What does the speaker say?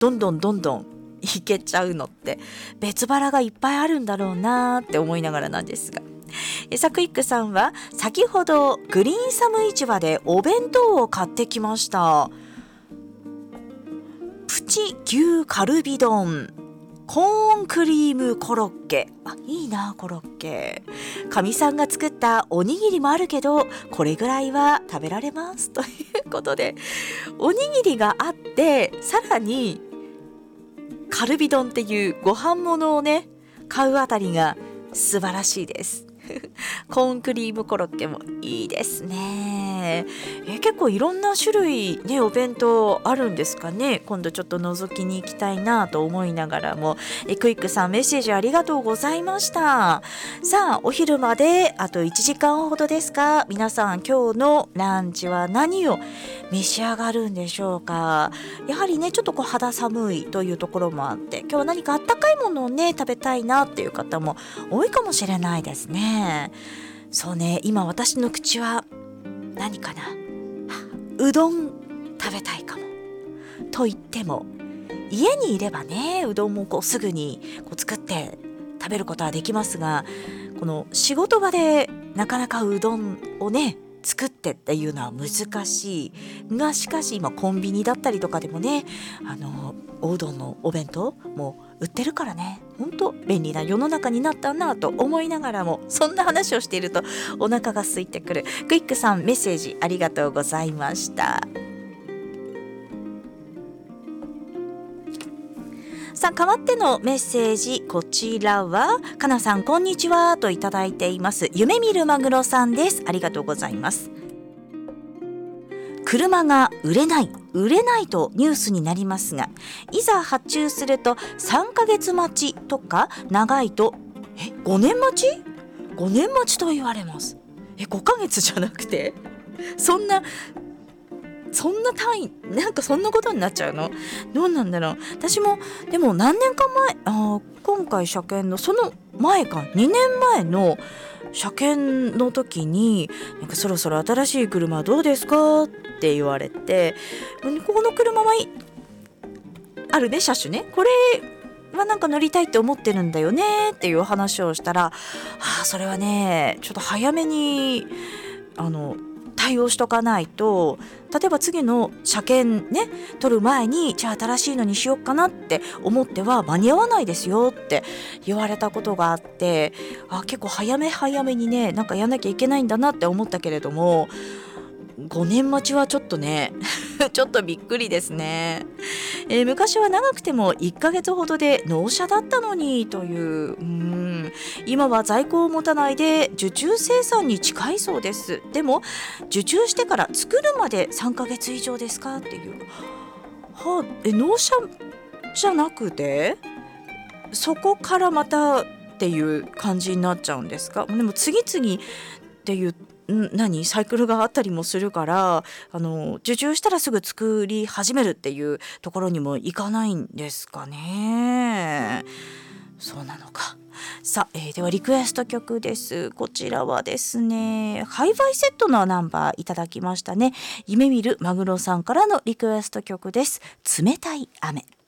どんどんいけちゃうのって別腹がいっぱいあるんだろうなって思いながらなんですが、サクイックさんは先ほどグリーンサム市場でお弁当を買ってきました。プチ牛カルビ丼、コーンクリームコロッケ、いいなコロッケ。かみさんが作ったおにぎりもあるけどこれぐらいは食べられますということで、おにぎりがあってさらにカルビ丼っていうご飯物をね買うあたりが素晴らしいですコーンクリームコロッケもいいですね。結構いろんな種類ねお弁当あるんですかね。今度ちょっと覗きに行きたいなと思いながらも、クイックさんメッセージありがとうございました。さあお昼まであと1時間ほどですが、皆さん今日のランチは何を召し上がるんでしょうか。やはりねちょっと肌寒いというところもあって、今日は何かあったかいものをね食べたいなっていう方も多いかもしれないですね。そうね、今私の口は何かな、うどん食べたいかも。と言っても家にいればねうどんもすぐに作って食べることはできますが、この仕事場でなかなかうどんをね作ってっていうのは難しいが、しかし今コンビニだったりとかでもねおうどんのお弁当も売ってるからね、本当便利な世の中になったなと思いながらも、そんな話をしているとお腹が空いてくる。クイックさんメッセージありがとうございました。さあ、代わってのメッセージ、こちらはかなさんこんにちはといただいています。夢見るマグロさんです。ありがとうございます。車が売れないとニュースになりますが、いざ発注すると3ヶ月待ちとか、長いと5年待ち5年待ちと言われます。5ヶ月じゃなくてそんな単位、なんかそんなことになっちゃうの？どうなんだろう。私もでも何年か前、今回車検のその前か2年前の車検の時に、なんかそろそろ新しい車どうですかって言われて、この車はいあるね車種ね、これはなんか乗りたいって思ってるんだよねっていう話をしたら、それはねちょっと早めに対応しとかないと、例えば次の車検ね取る前にじゃあ新しいのにしようかなって思っては間に合わないですよって言われたことがあって、結構早めにねなんかやんなきゃいけないんだなって思ったけれども、5年待ちはちょっとねちょっとびっくりですね。昔は長くても1ヶ月ほどで納車だったのにという、今は在庫を持たないで受注生産に近いそうです。でも受注してから作るまで3ヶ月以上ですかっていう、納車じゃなくてそこからまたっていう感じになっちゃうんですか。でも次々っていうサイクルがあったりもするから、受注したらすぐ作り始めるっていうところにもいかないんですかね。そうなのか。さあ、ではリクエスト曲です。こちらはですね、ハイファイセットのナンバーいただきましたね。夢見るマグロさんからのリクエスト曲です。冷たい雨。